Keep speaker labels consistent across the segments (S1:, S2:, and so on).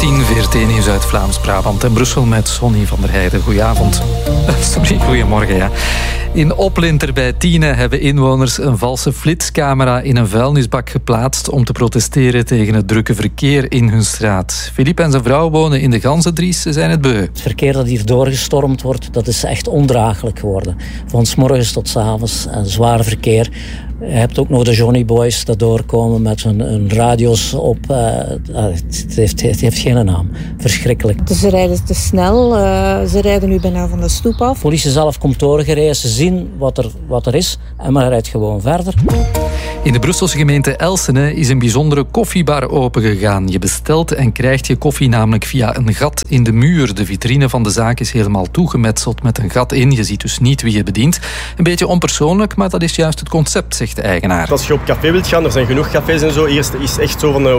S1: 10, VRT Nieuws uit Vlaams-Brabant en Brussel met Sonny van der Heijden. Goedenavond. Goedemorgen, ja. In Oplinter bij Tiene hebben inwoners een valse flitscamera in een vuilnisbak geplaatst om te protesteren tegen het drukke verkeer in hun straat. Philippe en zijn vrouw wonen in de Ganzendries. Ze zijn het beu.
S2: Het verkeer dat hier doorgestormd wordt, dat is echt ondraaglijk geworden. Van 's morgens tot 's avonds. Zwaar verkeer. Je hebt ook nog de Johnny Boys dat doorkomen met hun radio's op. Het heeft geen naam. Verschrikkelijk.
S3: Ze rijden te snel. Ze rijden nu bijna van de stoep af.
S2: De politie zelf komt doorgereden. Ze zien wat er is en men rijdt gewoon verder.
S1: In de Brusselse gemeente Elsene is een bijzondere koffiebar opengegaan. Je bestelt en krijgt je koffie namelijk via een gat in de muur. De vitrine van de zaak is helemaal toegemetseld met een gat in. Je ziet dus niet wie je bedient. Een beetje onpersoonlijk, maar dat is juist het concept, zegt de eigenaar.
S4: Als je op café wilt gaan, er zijn genoeg cafés en zo. Hier is echt zo van,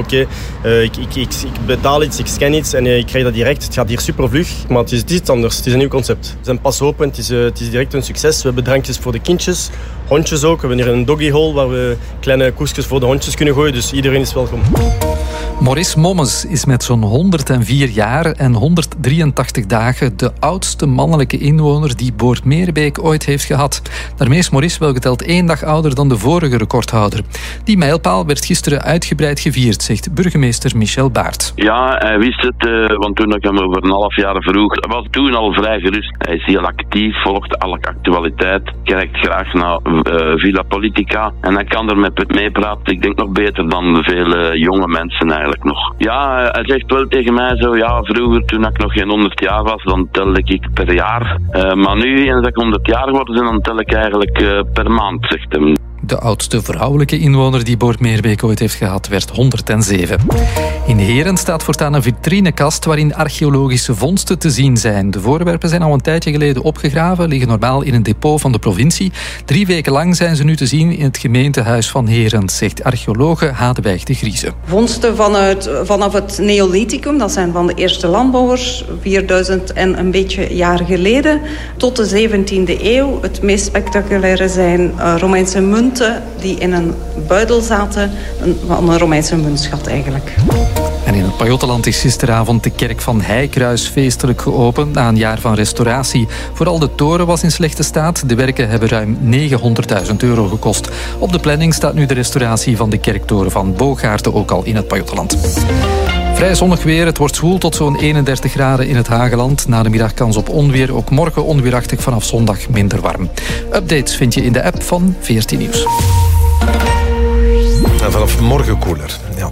S4: ik betaal iets, ik scan iets en ik krijg dat direct. Het gaat hier super vlug, maar het is iets anders. Het is een nieuw concept. We zijn pas open, het is direct een succes. We hebben drankjes voor de kindjes, hondjes ook. We hebben hier een doggyhole waar we kleine koekjes voor de hondjes kunnen gooien, dus iedereen is welkom.
S1: Maurice Mommes is met zo'n 104 jaar en 183 dagen de oudste mannelijke inwoner die Boortmeerbeek ooit heeft gehad. Daarmee is Maurice wel geteld 1 dag ouder dan de vorige recordhouder. Die mijlpaal werd gisteren uitgebreid gevierd, zegt burgemeester Michel Baert.
S5: Ja, hij wist het, want toen ik hem over een half jaar vroeg, was toen al vrij gerust. Hij is heel actief, volgt alle actualiteit, kijkt graag naar Villa Politica en hij kan er met meepraten. Ik denk nog beter dan vele jonge mensen eigenlijk nog. Ja, hij zegt wel tegen mij zo, ja, vroeger toen ik nog geen 100 jaar was, dan telde ik per jaar. Maar nu, eens dat ik 100 jaar geworden ben, dan tel ik eigenlijk per maand, zegt hij.
S1: De oudste vrouwelijke inwoner die Boortmeerbeek ooit heeft gehad, werd 107. In Heren staat voortaan een vitrinekast waarin archeologische vondsten te zien zijn. De voorwerpen zijn al een tijdje geleden opgegraven, liggen normaal in een depot van de provincie. 3 weken lang zijn ze nu te zien in het gemeentehuis van Heren, zegt archeologe Hadewijk de Grieze.
S6: Vondsten vanaf het Neolithicum, dat zijn van de eerste landbouwers, 4000 en een beetje jaar geleden, tot de 17e eeuw. Het meest spectaculaire zijn Romeinse munten die in een buidel zaten, van een Romeinse muntschat eigenlijk.
S1: En in het Pajottenland is gisteravond de kerk van Heikruis feestelijk geopend na een jaar van restauratie. Vooral de toren was in slechte staat. De werken hebben ruim €900.000 gekost. Op de planning staat nu de restauratie van de kerktoren van Bogaerten ook al in het Pajottenland. Vrij zonnig weer, het wordt zwoel tot zo'n 31 graden in het Hageland. Na de middag kans op onweer, ook morgen onweerachtig, vanaf zondag minder warm. Updates vind je in de app van VRT Nieuws.
S7: En vanaf morgen koeler, ja.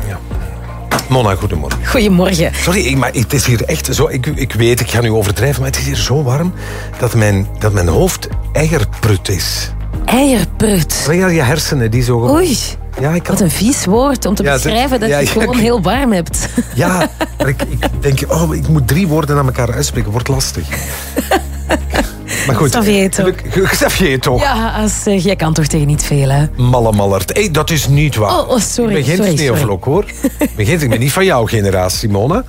S7: Mona, goedemorgen.
S8: Goedemorgen.
S7: Sorry, maar het is hier echt zo... Ik weet, ik ga nu overdrijven, maar het is hier zo warm dat mijn hoofd eierprut is.
S8: Eierprut?
S7: Ja, je hersenen, die zo...
S8: Oei.
S7: Ja,
S8: wat een vies woord om te beschrijven dat je gewoon heel warm hebt.
S7: Ja, maar ik denk, ik moet 3 woorden aan elkaar uitspreken. Wordt lastig. Maar goed. Xavier toch?
S8: Ja, jij kan toch tegen niet veel, hè?
S7: Malle. Dat is niet waar.
S8: Oh, sorry.
S7: Ik ben geen sneeuwvlok, hoor. Ik ben niet van jouw generatie, Simone.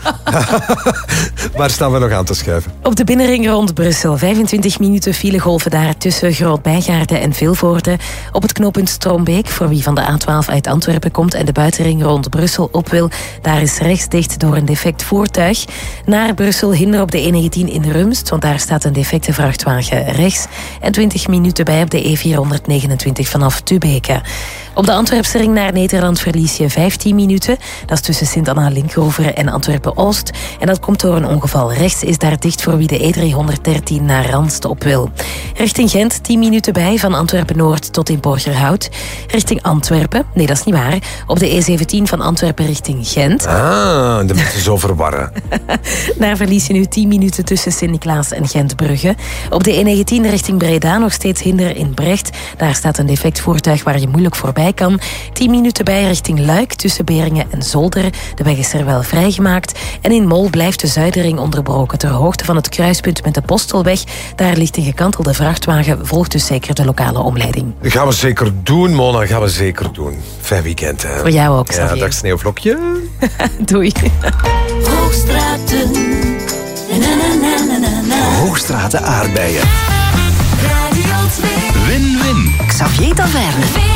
S7: Waar staan we nog aan te schuiven?
S8: Op de binnenring rond Brussel. 25 minuten filegolven daar tussen Groot-Bijgaarden en Vilvoorde. Op het knooppunt Stroombeek, voor wie van de A12 uit Antwerpen komt en de buitenring rond Brussel op wil, daar is rechts dicht door een defect voertuig. Naar Brussel hinder op de E19 in Rumst, want daar staat een defecte vrachtwagen rechts. En 20 minuten bij op de E429 vanaf Tubeke. Op de Antwerpse ring naar Nederland verlies je 15 minuten. Dat is tussen Sint-Anna-Linkhoven en Antwerpen-Oost. En dat komt door een ongeval. Rechts is daar dicht voor wie de E313 naar Randst op wil. Richting Gent 10 minuten bij, van Antwerpen-Noord tot in Borgerhout. Richting Antwerpen, nee dat is niet waar, op de E17 van Antwerpen richting Gent.
S7: Ah, de mensen zo verwarren.
S8: Daar verlies je nu 10 minuten tussen Sint-Niklaas en Gent-Brugge. Op de E19 richting Breda nog steeds hinder in Brecht. Daar staat een defect voertuig waar je moeilijk voorbij kan. 10 minuten bij richting Luik tussen Beringen en Zolder. De weg is er wel vrijgemaakt. En in Mol blijft de Zuidering onderbroken ter hoogte van het kruispunt met de Postelweg. Daar ligt een gekantelde vrachtwagen, volgt dus zeker de lokale omleiding.
S7: Dat gaan we zeker doen, Mona. Gaan we zeker doen. Fijn weekend, hè.
S8: Voor jou ook, Xavier.
S7: Ja, dag sneeuwvlokje.
S8: Doei.
S9: Hoogstraten.
S10: Hoogstraten aardbeien. Win-win.
S9: Xavier Taverne.